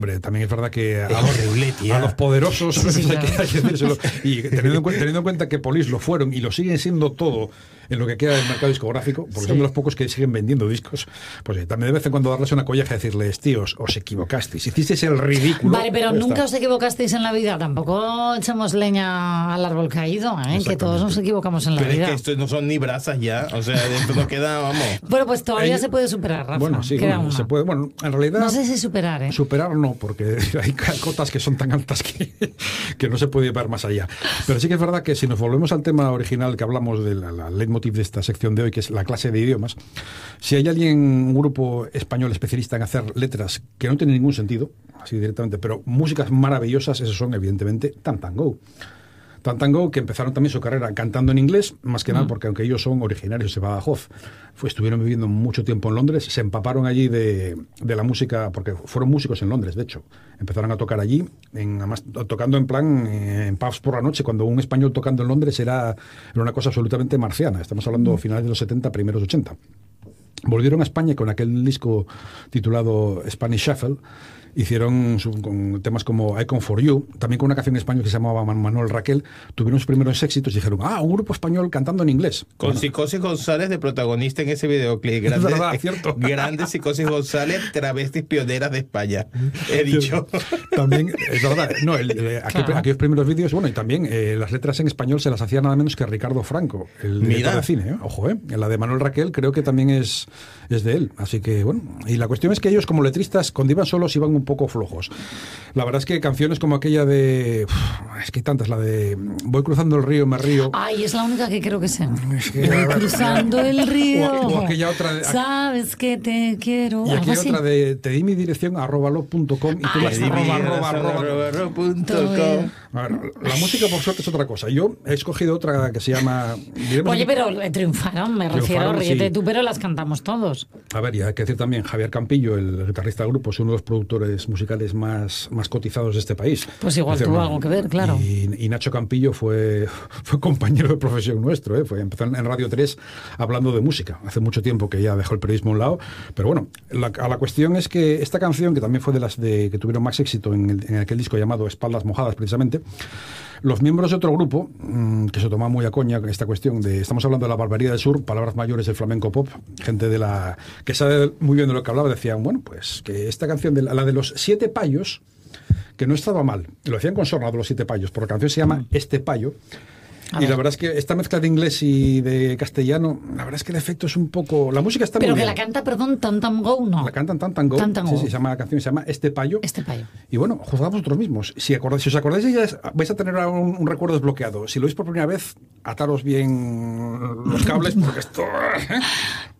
Hombre, también es verdad que Es horrible, tía. a los poderosos Sí, hay claro. que decírselo. Y teniendo en cuenta que Police lo fueron y lo siguen siendo todo en lo que queda del mercado discográfico, porque Sí. son de los pocos que siguen vendiendo discos, pues también de vez en cuando darles una colleja y decirles, tíos, os equivocasteis, hicisteis el ridículo. Vale, pero Ya nunca está. os equivocasteis en la vida. Tampoco echamos leña al árbol caído, ¿eh? Que todos nos equivocamos en la Pero es vida. que esto no son ni brasas ya. O sea, dentro nos queda, vamos. Bueno, pues todavía Ellos- se puede superar, Rafa. Bueno, sí, Queda bueno, una. se puede. Bueno, en realidad. No sé si superar, ¿eh? Superar no, porque hay cotas que son tan altas que no se puede ver más allá. Pero sí que es verdad que si nos volvemos al tema original que hablamos de la leitmotiv de esta sección de hoy, que es la clase de idiomas, si hay alguien, un grupo español especialista en hacer letras que no tienen ningún sentido, así directamente, pero músicas maravillosas, esos son evidentemente Tantango. Tantango, que empezaron también su carrera cantando en inglés, más que nada porque aunque ellos son originarios de Badajoz, estuvieron viviendo mucho tiempo en Londres, se empaparon allí de la música, porque fueron músicos en Londres, de hecho. Empezaron a tocar allí, además tocando en plan en pubs por la noche, cuando un español tocando en Londres era una cosa absolutamente marciana. Estamos hablando finales de los 70, primeros 80. Volvieron a España con aquel disco titulado Spanish Shuffle. Hicieron con temas como Icon for You, también con una canción en español que se llamaba Manuel Raquel. Tuvieron sus primeros éxitos y dijeron, un grupo español cantando en inglés. Con Psicosis González de protagonista en ese videoclip. Grandes, Es verdad, cierto. Grandes Psicosis González, travestis pioneras de España. He dicho. También, es verdad, no, aquellos primeros vídeos, bueno, y también las letras en español se las hacía nada menos que Ricardo Franco, el director de cine, ojo, la de Manuel Raquel creo que también es de él, así que bueno, y la cuestión es que ellos como letristas, cuando iban solos, iban un poco flojos. La verdad es que canciones como aquella de, es que hay tantas, la de Voy cruzando el río, me río. Ay, es la única que creo que sé. que- Voy cruzando el río. O aquella otra de- Sabes que te quiero. Y Algo aquí hay así. otra de te di mi dirección @lo.com y tú Ay, las sí, arroba.com. A ver, la música por suerte es otra cosa. Yo he escogido otra que se llama... diremos- Oye, pero triunfaron, me refiero, Triunfaron, ríete sí. tú, pero las cantamos todos. A ver, y hay que decir también, Javier Campillo, el guitarrista del grupo, es uno de los productores musicales más cotizados de este país. Pues igual tuvo algo que ver, claro. Y Nacho Campillo fue compañero de profesión nuestro, empezó en Radio 3 hablando de música. Hace mucho tiempo que ya dejó el periodismo a un lado, pero bueno, la cuestión es que esta canción, que también fue de las que tuvieron más éxito en aquel disco llamado Espaldas Mojadas, precisamente, los miembros de otro grupo, que se toma muy a coña esta cuestión de, estamos hablando de la barbarie del sur, palabras mayores del flamenco pop, gente que sabe muy bien de lo que hablaba, decían, bueno, pues que esta canción, la de los 7 payos, que no estaba mal, lo decían con sorna de los 7 payos, porque la canción se llama Este payo. Y la verdad es que esta mezcla de inglés y de castellano, la verdad es que el efecto es un poco... La música está Pero muy que bien. la canta, perdón, Tantango, no. La cantan Tantango. Tantango. Sí, la canción se llama Este payo. Este payo. Y bueno, juzgad vosotros mismos. Si os acordáis de ellas, vais a tener un recuerdo desbloqueado. Si lo veis por primera vez, ataros bien los cables, porque esto...